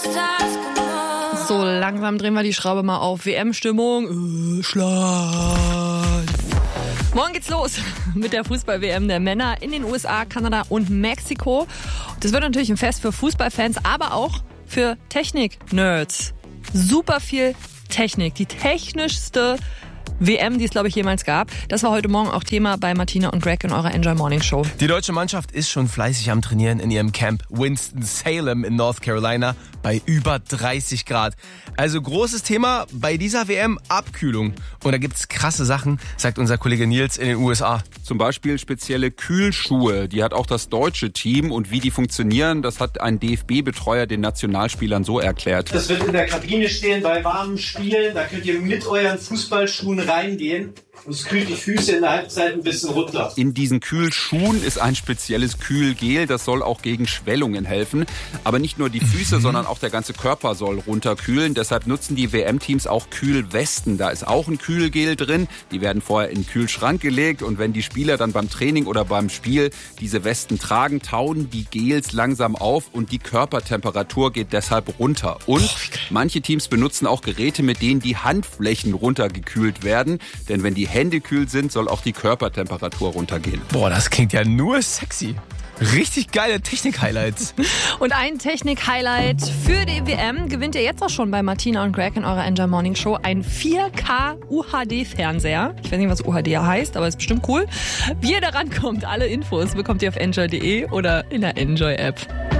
So, langsam drehen wir die Schraube mal auf. WM-Stimmung. Schlag. Morgen geht's los mit der Fußball-WM der Männer in den USA, Kanada und Mexiko. Das wird natürlich ein Fest für Fußballfans, aber auch für Technik-Nerds. Super viel Technik. Die technischste WM, die es, glaube ich, jemals gab. Das war heute Morgen auch Thema bei Martina und Greg in eurer Enjoy Morning Show. Die deutsche Mannschaft ist schon fleißig am Trainieren in ihrem Camp Winston-Salem in North Carolina bei über 30 Grad. Also großes Thema bei dieser WM, Abkühlung. Und da gibt's krasse Sachen, sagt unser Kollege Nils in den USA. Zum Beispiel spezielle Kühlschuhe, die hat auch das deutsche Team. Und wie die funktionieren, das hat ein DFB-Betreuer den Nationalspielern so erklärt. Das wird in der Kabine stehen bei warmen Spielen. Da könnt ihr mit euren Fußballschuhen reingehen. Und es kühlt die Füße in der Halbzeit ein bisschen runter. In diesen Kühlschuhen ist ein spezielles Kühlgel, das soll auch gegen Schwellungen helfen. Aber nicht nur die Füße, sondern auch der ganze Körper soll runterkühlen. Deshalb nutzen die WM-Teams auch Kühlwesten. Da ist auch ein Kühlgel drin. Die werden vorher in den Kühlschrank gelegt. Und wenn die Spieler dann beim Training oder beim Spiel diese Westen tragen, tauen die Gels langsam auf und die Körpertemperatur geht deshalb runter. Und manche Teams benutzen auch Geräte, mit denen die Handflächen runtergekühlt werden. Denn wenn die Hände kühl sind, soll auch die Körpertemperatur runtergehen. Boah, das klingt ja nur sexy. Richtig geile Technik-Highlights. Und ein Technik-Highlight für die WM gewinnt ihr jetzt auch schon bei Martina und Greg in eurer Enjoy Morning Show. Ein 4K UHD-Fernseher. Ich weiß nicht, was UHD heißt, aber ist bestimmt cool. Wie ihr da rankommt, alle Infos bekommt ihr auf enjoy.de oder in der Enjoy-App.